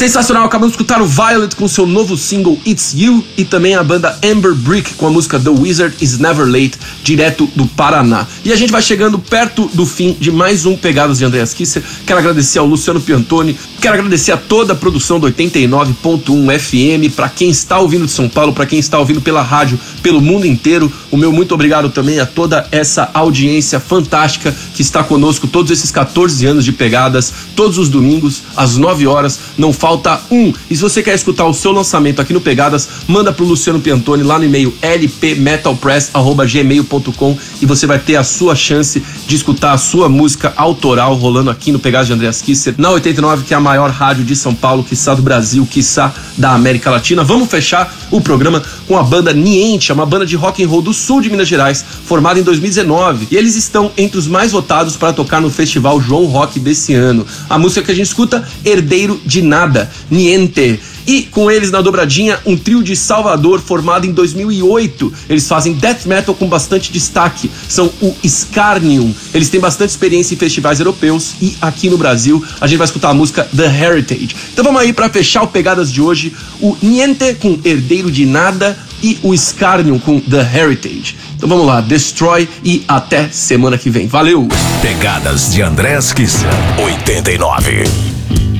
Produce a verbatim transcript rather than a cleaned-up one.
Sensacional, acabamos de escutar o Violet com seu novo single It's You e também a banda Amber Brick com a música The Wizard Is Never Late, direto do Paraná. E a gente vai chegando perto do fim de mais um Pegadas de Andreas Kisser. Quero agradecer ao Luciano Piantoni, quero agradecer a toda a produção do oitenta e nove ponto um F M, para quem está ouvindo de São Paulo, para quem está ouvindo pela rádio, pelo mundo inteiro. O meu muito obrigado também a toda essa audiência fantástica que está conosco todos esses catorze anos de Pegadas, todos os domingos, às nove horas, não falta um. E se você quer escutar o seu lançamento aqui no Pegadas, manda pro Luciano Piantoni lá no e-mail l p metal press arroba gmail ponto com e você vai ter a sua chance de escutar a sua música autoral rolando aqui no Pegadas de Andreas Kisser, na oitenta e nove, que é a maior rádio de São Paulo, quiçá do Brasil, quiçá da América Latina. Vamos fechar o programa com a banda Niente, uma banda de rock and roll do sul de Minas Gerais, formada em dois mil e dezenove, e eles estão entre os mais votados para tocar no Festival João Rock desse ano. A música que a gente escuta, Herdeiro de Nada, Niente. E com eles na dobradinha, um trio de Salvador formado em dois mil e oito. Eles fazem death metal com bastante destaque. São o Scarnium. Eles têm bastante experiência em festivais europeus e aqui no Brasil a gente vai escutar a música The Heritage. Então vamos aí para fechar o Pegadas de hoje, o Niente com Herdeiro de Nada e o Scarnium com The Heritage. Então vamos lá, Destroy e até semana que vem. Valeu! Pegadas de Andreas Kisser, oitenta e nove.